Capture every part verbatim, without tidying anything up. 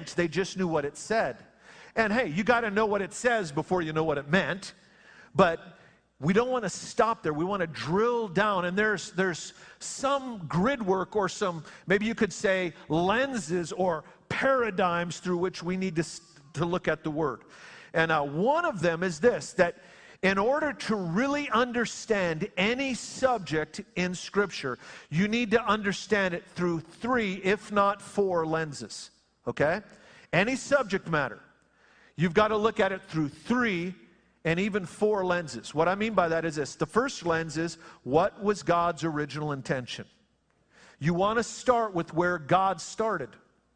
meant. They just knew what it said. And hey, you got to know what it says before you know what it meant. But we don't want to stop there. We want to drill down. And there's, there's some grid work or some, maybe you could say, lenses or paradigms through which we need to, to look at the Word. And uh, one of them is this, that in order to really understand any subject in Scripture, you need to understand it through three, if not four lenses, okay? Any subject matter, you've got to look at it through three and even four lenses. What I mean by that is this. The first lens is, what was God's original intention? You want to start with where God started.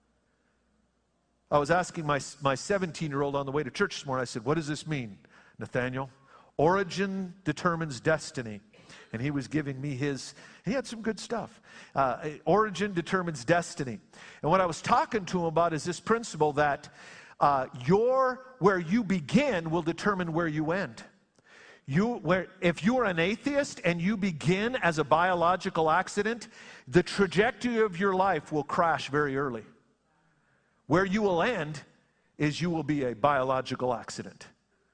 I was asking my my seventeen-year-old on the way to church this morning, I said, what does this mean, Nathaniel? Origin determines destiny. And he was giving me his, he had some good stuff. Uh, origin determines destiny. And what I was talking to him about is this principle that uh, your, where you begin will determine where you end. You, where, if you are an atheist and you begin as a biological accident, the trajectory of your life will crash very early. Where you will end is you will be a biological accident.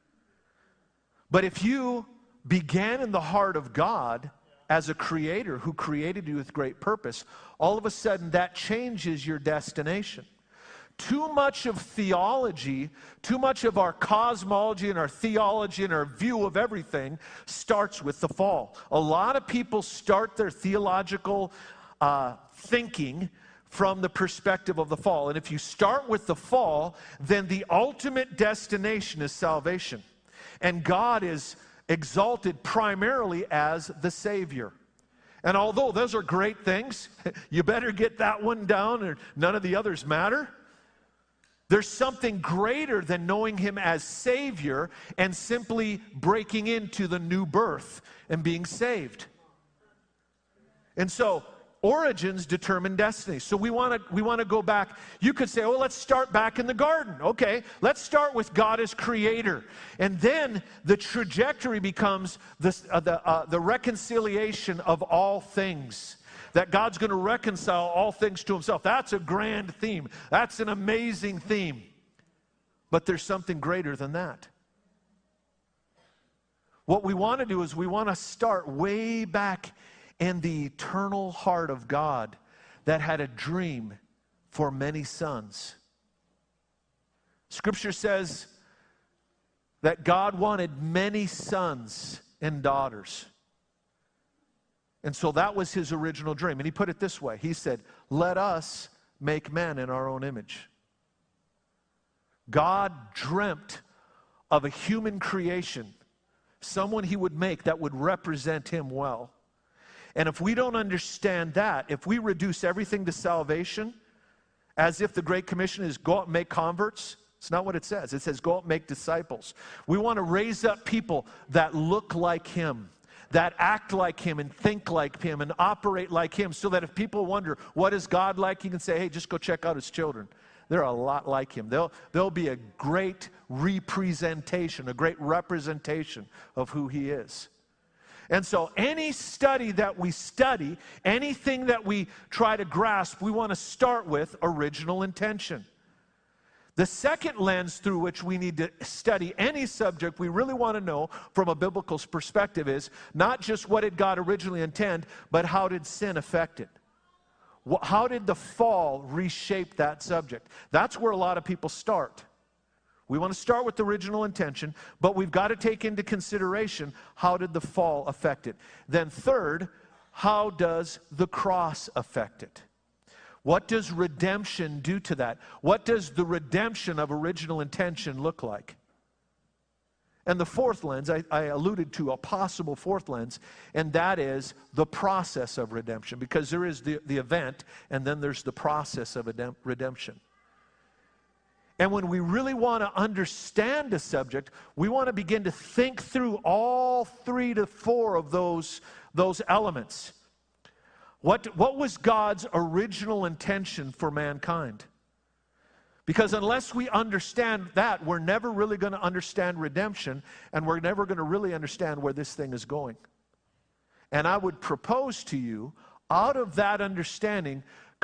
But if you began in the heart of God as a creator who created you with great purpose, all of a sudden that changes your destination. Too much of theology, too much of our cosmology and our theology and our view of everything starts with the fall. A lot of people start their theological uh, thinking from the perspective of the fall. And if you start with the fall, then the ultimate destination is salvation. And God is exalted primarily as the Savior. And although those are great things, you better get that one down or none of the others matter. There's something greater than knowing Him as Savior and simply breaking into the new birth and being saved. And so, origins determine destiny. So we want to we want to go back. You could say, oh, let's start back in the garden. Okay, let's start with God as creator. And then the trajectory becomes this, uh, the, uh, the reconciliation of all things. That God's going to reconcile all things to Himself. That's a grand theme. That's an amazing theme. But there's something greater than that. What we want to do is we want to start way back in the eternal heart of God that had a dream for many sons. Scripture says that God wanted many sons and daughters. And so that was His original dream. And He put it this way. He said, let us make man in our own image. God dreamt of a human creation, someone He would make that would represent Him well. And if we don't understand that, if we reduce everything to salvation, as if the Great Commission is go out and make converts, it's not what it says. It says go out and make disciples. We want to raise up people that look like Him, that act like Him and think like Him and operate like Him, so that if people wonder, what is God like? You can say, hey, just go check out His children. They're a lot like Him. They'll, they'll be a great representation, a great representation of who He is. And so any study that we study, anything that we try to grasp, we want to start with original intention. The second lens through which we need to study any subject we really want to know from a biblical perspective is not just what did God originally intend, but how did sin affect it? How did the fall reshape that subject? That's where a lot of people start. We want to start with the original intention, but we've got to take into consideration how did the fall affect it. Then third, how does the cross affect it? What does redemption do to that? What does the redemption of original intention look like? And the fourth lens, I, I alluded to a possible fourth lens, and that is the process of redemption. Because there is the, the event, and then there's the process of redemption. And when we really want to understand a subject, we want to begin to think through all three to four of those, those elements. What, what was God's original intention for mankind? Because unless we understand that, we're never really going to understand redemption, and we're never going to really understand where this thing is going. And I would propose to you, out of that understanding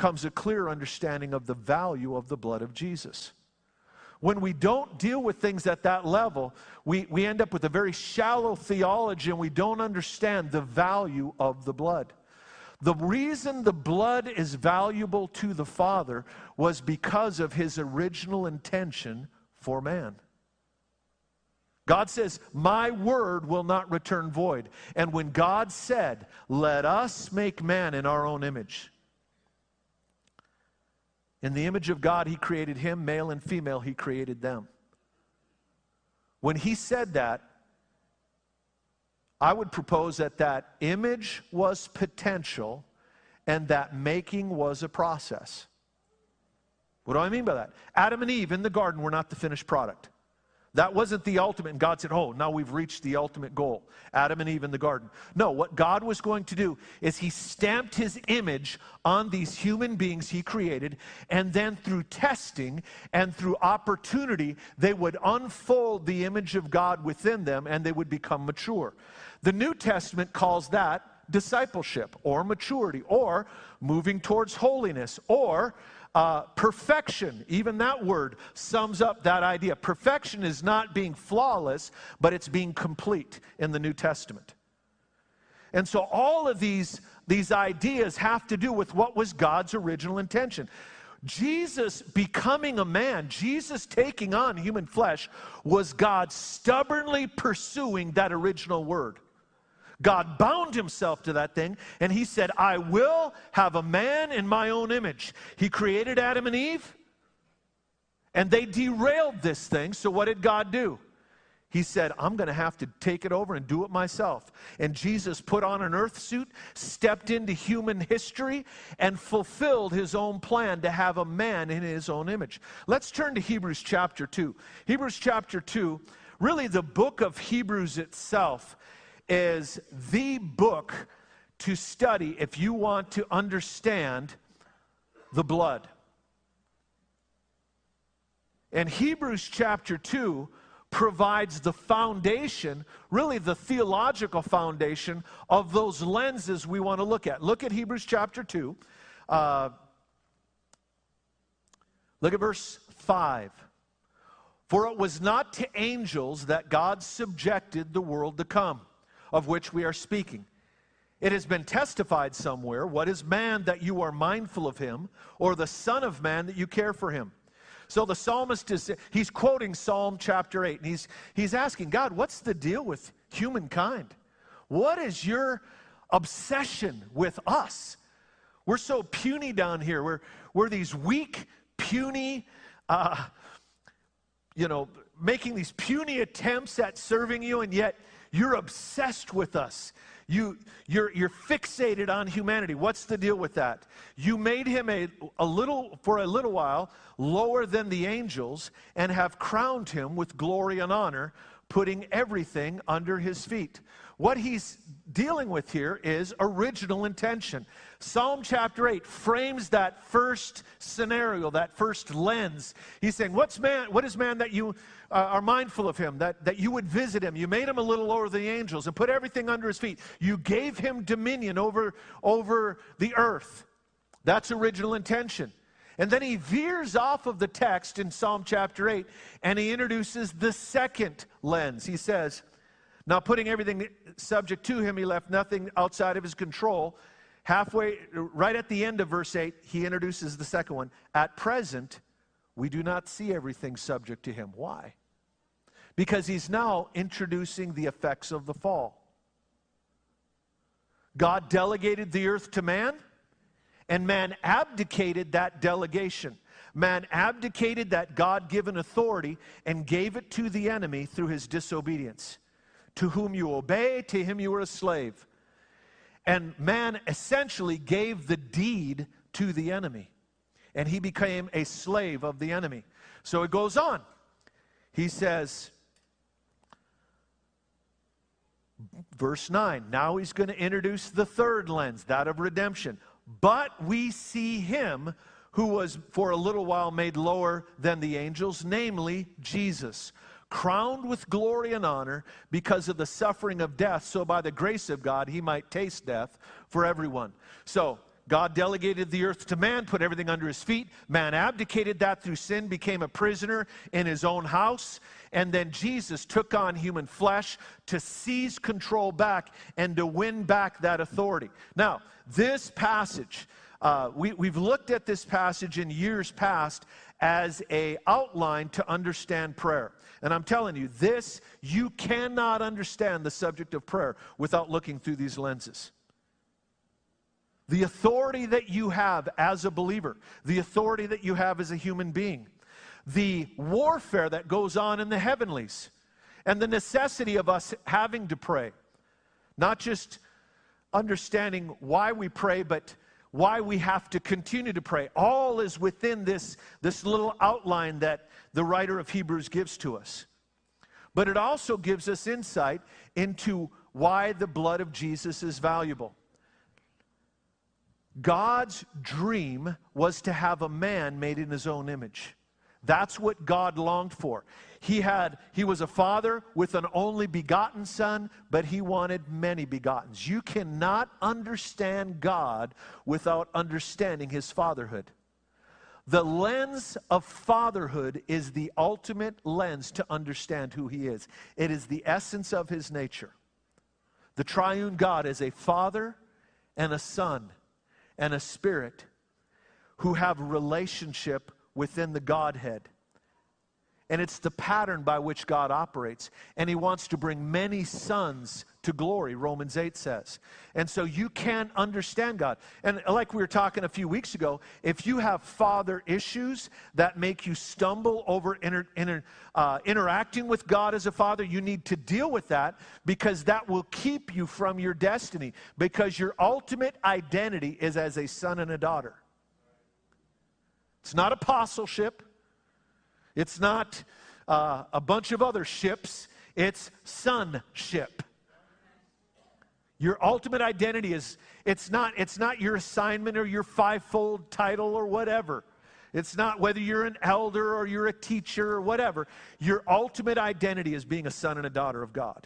comes a clear understanding of the value of the blood of Jesus. When we don't deal with things at that level, we, we end up with a very shallow theology, and we don't understand the value of the blood. The reason the blood is valuable to the Father was because of his original intention for man. God says, my word will not return void. And when God said, let us make man in our own image, in the image of God, he created him, male and female, he created them. When he said that, I would propose that that image was potential and that making was a process. What do I mean by that? Adam and Eve in the garden were not the finished product. That wasn't the ultimate, and God said, oh, now we've reached the ultimate goal. Adam and Eve in the garden. No, what God was going to do is he stamped his image on these human beings he created, and then through testing and through opportunity, they would unfold the image of God within them, and they would become mature. The New Testament calls that discipleship, or maturity, or moving towards holiness, or Uh, perfection. Even that word sums up that idea. Perfection is not being flawless, but it's being complete in the New Testament. And so all of these, these ideas have to do with what was God's original intention. Jesus becoming a man, Jesus taking on human flesh, was God stubbornly pursuing that original word. God bound himself to that thing, and he said, I will have a man in my own image. He created Adam and Eve, and they derailed this thing, so what did God do? He said, I'm going to have to take it over and do it myself. And Jesus put on an earth suit, stepped into human history, and fulfilled his own plan to have a man in his own image. Let's turn to Hebrews chapter two. Hebrews chapter two, really the book of Hebrews itself is the book to study if you want to understand the blood. And Hebrews chapter two provides the foundation, really the theological foundation of those lenses we want to look at. Look at Hebrews chapter two. Uh, look at verse five. For it was not to angels that God subjected the world to come, of which we are speaking. It has been testified somewhere, what is man that you are mindful of him, or the son of man that you care for him? So the psalmist is, he's quoting Psalm chapter eight, and he's, he's asking, God, what's the deal with humankind? What is your obsession with us? We're so puny down here. We're, we're these weak, puny, uh, you know, making these puny attempts at serving you, and yet you're obsessed with us. You, you're, you're fixated on humanity. What's the deal with that? You made him a, a little, for a little while, lower than the angels, and have crowned him with glory and honor, putting everything under his feet. What he's dealing with here is original intention. Psalm chapter eight frames that first scenario, that first lens. He's saying, What's man, what is man that you uh, are mindful of him, that, that you would visit him? You made him a little lower than the angels and put everything under his feet. You gave him dominion over, over the earth. That's original intention. And then he veers off of the text in Psalm chapter eight, and he introduces the second lens. He says, now putting everything subject to him, he left nothing outside of his control. Halfway, right at the end of verse eight, he introduces the second one. At present, we do not see everything subject to him. Why? Because he's now introducing the effects of the fall. God delegated the earth to man, and man abdicated that delegation. Man abdicated that God-given authority and gave it to the enemy through his disobedience. To whom you obey, to him you are a slave. And man essentially gave the deed to the enemy. And he became a slave of the enemy. So it goes on. He says, verse nine, now he's going to introduce the third lens, that of redemption. But we see him who was for a little while made lower than the angels, namely Jesus, crowned with glory and honor because of the suffering of death, so by the grace of God he might taste death for everyone. So God delegated the earth to man, put everything under his feet. Man abdicated that through sin, became a prisoner in his own house. And then Jesus took on human flesh to seize control back and to win back that authority. Now, this passage, uh, we, we've looked at this passage in years past as an outline to understand prayer. And I'm telling you, this, you cannot understand the subject of prayer without looking through these lenses. The authority that you have as a believer, the authority that you have as a human being, the warfare that goes on in the heavenlies, and the necessity of us having to pray. Not just understanding why we pray, but why we have to continue to pray. All is within this, this little outline that the writer of Hebrews gives to us. But it also gives us insight into why the blood of Jesus is valuable. God's dream was to have a man made in his own image. That's what God longed for. He had, he was a father with an only begotten son, but he wanted many begottens. You cannot understand God without understanding his fatherhood. The lens of fatherhood is the ultimate lens to understand who he is. It is the essence of his nature. The triune God is a father and a son and a spirit who have a relationship within the Godhead. And it's the pattern by which God operates. And he wants to bring many sons to glory, Romans eight says. And so you can't understand God. And like we were talking a few weeks ago, if you have father issues that make you stumble over inter, inter, uh, interacting with God as a father, you need to deal with that, because that will keep you from your destiny. Because your ultimate identity is as a son and a daughter. It's not apostleship. It's not uh, a bunch of other ships. It's sonship. Your ultimate identity is, it's not, it's not your assignment or your fivefold title or whatever. It's not whether you're an elder or you're a teacher or whatever. Your ultimate identity is being a son and a daughter of God.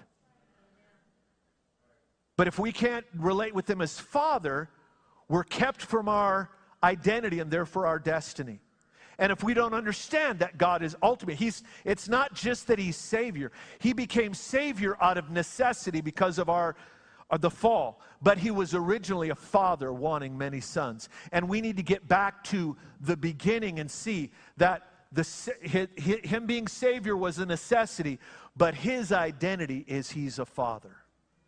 But if we can't relate with him as Father, we're kept from our identity and therefore our destiny. And if we don't understand that God is ultimate, he's, it's not just that he's Savior. He became Savior out of necessity because of our of the fall. But he was originally a father wanting many sons. And we need to get back to the beginning and see that the, him being Savior was a necessity, but his identity is he's a father.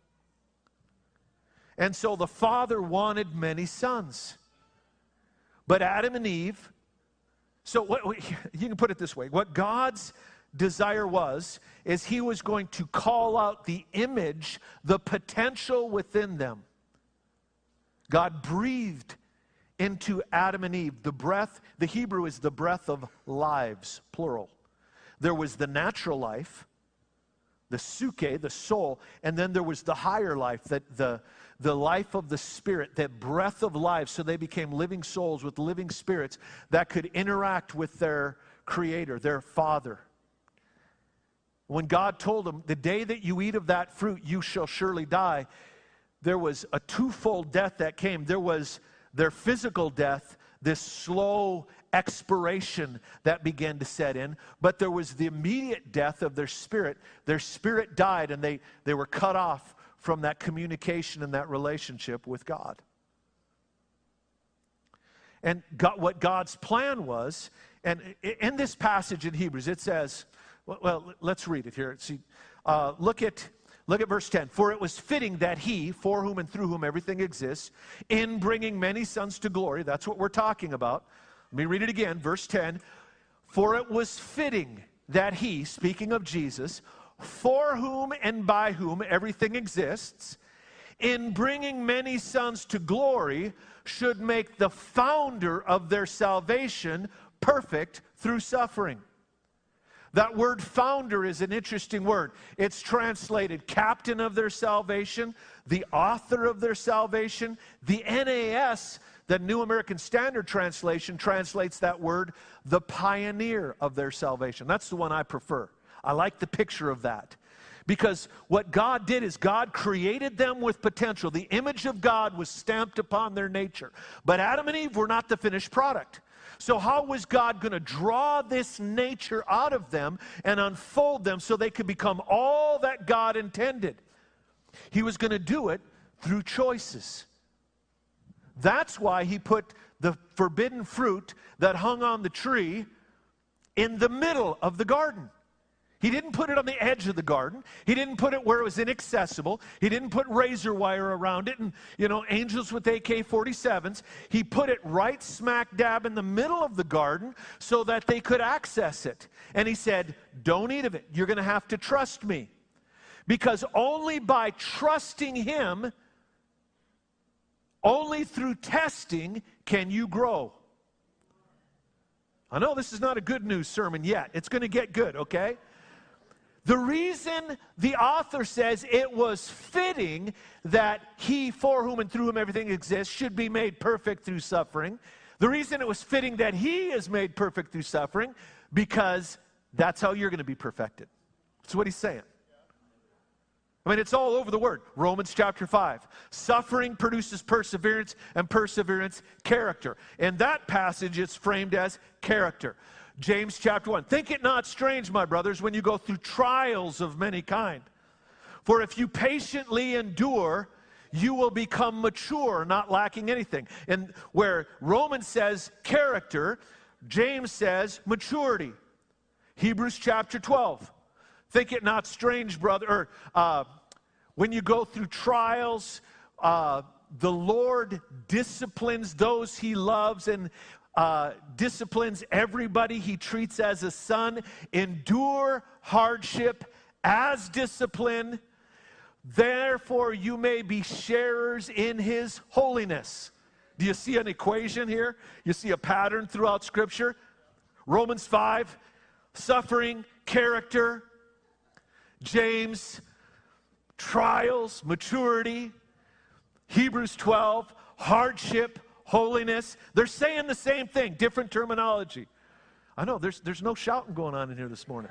And so the Father wanted many sons. But Adam and Eve, so what, you can put it this way, what God's desire was, is he was going to call out the image, the potential within them. God breathed into Adam and Eve the breath, the Hebrew is the breath of lives, plural. There was the natural life, the suke, the soul, and then there was the higher life, that the the life of the Spirit, that breath of life, so they became living souls with living spirits that could interact with their Creator, their Father. When God told them, the day that you eat of that fruit, you shall surely die, there was a twofold death that came. There was their physical death, this slow expiration that began to set in, but there was the immediate death of their spirit. Their spirit died, and they, they were cut off from that communication and that relationship with God. And God, what God's plan was, and in this passage in Hebrews, it says, well, well let's read it here. See, uh, look at look at verse ten. For it was fitting that he, for whom and through whom everything exists, in bringing many sons to glory, that's what we're talking about. Let me read it again, verse ten. For it was fitting that he, speaking of Jesus, for whom and by whom everything exists, in bringing many sons to glory, should make the founder of their salvation perfect through suffering. That word founder is an interesting word. It's translated captain of their salvation, the author of their salvation. The N A S, the New American Standard Translation, translates that word the pioneer of their salvation. That's the one I prefer. I like the picture of that. Because what God did is God created them with potential. The image of God was stamped upon their nature. But Adam and Eve were not the finished product. So how was God going to draw this nature out of them and unfold them so they could become all that God intended? He was going to do it through choices. That's why he put the forbidden fruit that hung on the tree in the middle of the garden. He didn't put it on the edge of the garden. He didn't put it where it was inaccessible. He didn't put razor wire around it and, you know, angels with A K forty-sevens. He put it right smack dab in the middle of the garden so that they could access it. And he said, don't eat of it. You're going to have to trust me. Because only by trusting him, only through testing can you grow. I know this is not a good news sermon yet. It's going to get good, okay? The reason the author says it was fitting that he, for whom and through whom everything exists, should be made perfect through suffering. The reason it was fitting that he is made perfect through suffering, because that's how you're going to be perfected. That's what he's saying. I mean, it's all over the word. Romans chapter five. Suffering produces perseverance, and perseverance, character. In that passage, it's framed as character. James chapter one. Think it not strange, my brothers, when you go through trials of many kind. For if you patiently endure, you will become mature, not lacking anything. And where Romans says character, James says maturity. Hebrews chapter twelve. Think it not strange, brother, or uh, when you go through trials, uh, the Lord disciplines those he loves and uh, disciplines everybody he treats as a son. Endure hardship as discipline. Therefore, you may be sharers in his holiness. Do you see an equation here? You see a pattern throughout Scripture? Romans five, suffering, character. James, trials, maturity. Hebrews twelve, hardship, holiness. They're saying the same thing, different terminology. I know, there's, there's no shouting going on in here this morning.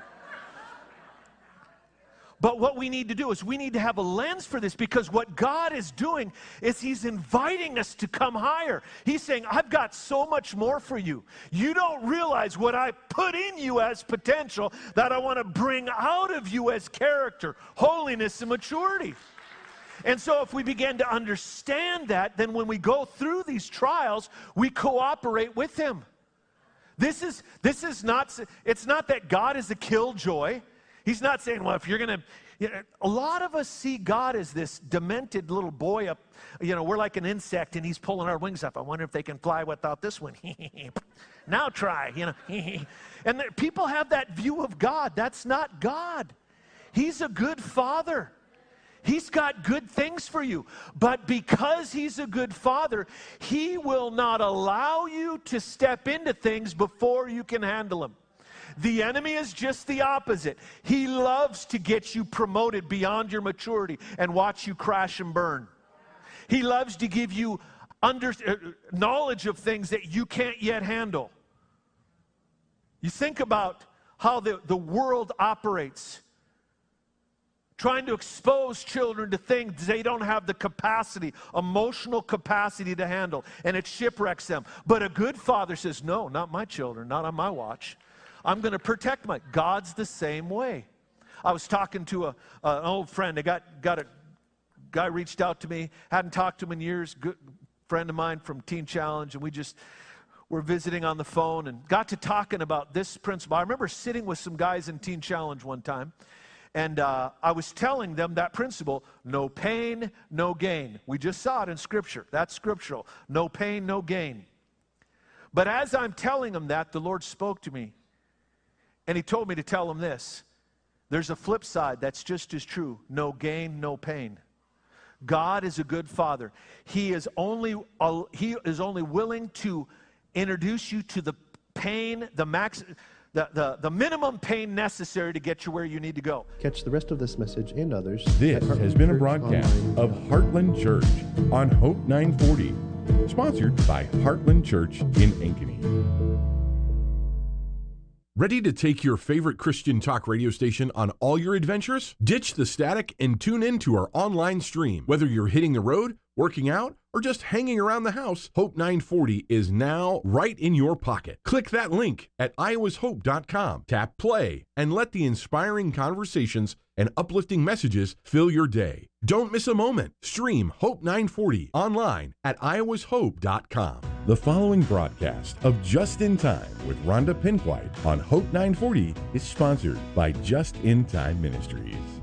But what we need to do is we need to have a lens for this, because what God is doing is he's inviting us to come higher. He's saying, I've got so much more for you. You don't realize what I put in you as potential that I want to bring out of you as character, holiness, and maturity. And so if we begin to understand that, then when we go through these trials, we cooperate with him. This is, this is not, it's not that God is a killjoy. He's not saying, well, if you're going to, you know, a lot of us see God as this demented little boy up, you know, we're like an insect and he's pulling our wings up. I wonder if they can fly without this one. Now try, you know. And there, people have that view of God. That's not God. He's a good father. He's got good things for you. But because he's a good father, he will not allow you to step into things before you can handle them. The enemy is just the opposite. He loves to get you promoted beyond your maturity and watch you crash and burn. He loves to give you under, uh, knowledge of things that you can't yet handle. You think about how the, the world operates, trying to expose children to things they don't have the capacity, emotional capacity to handle, and it shipwrecks them. But a good father says, no, not my children, not on my watch. I'm going to protect my, God's the same way. I was talking to a, uh, an old friend. I got, got a guy reached out to me, hadn't talked to him in years, good friend of mine from Teen Challenge, and we just were visiting on the phone and got to talking about this principle. I remember sitting with some guys in Teen Challenge one time, and uh, I was telling them that principle, no pain, no gain. We just saw it in Scripture. That's scriptural. No pain, no gain. But as I'm telling them that, the Lord spoke to me. And he told me to tell him this. There's a flip side that's just as true. No gain, no pain. God is a good father. He is only, uh, he is only willing to introduce you to the pain, the max, the, the, the minimum pain necessary to get you where you need to go. Catch the rest of this message and others. This has been a broadcast of Heartland Church on Hope nine forty, sponsored by Heartland Church in Ankeny. Ready to take your favorite Christian talk radio station on all your adventures? Ditch the static and tune in to our online stream. Whether you're hitting the road, working out, or just hanging around the house, Hope nine forty is now right in your pocket. Click that link at iowas hope dot com, tap play, and let the inspiring conversations and uplifting messages fill your day. Don't miss a moment. Stream Hope nine forty online at iowas hope dot com. The following broadcast of Just in Time with Rhonda Pinkwhite on Hope nine forty is sponsored by Just in Time Ministries.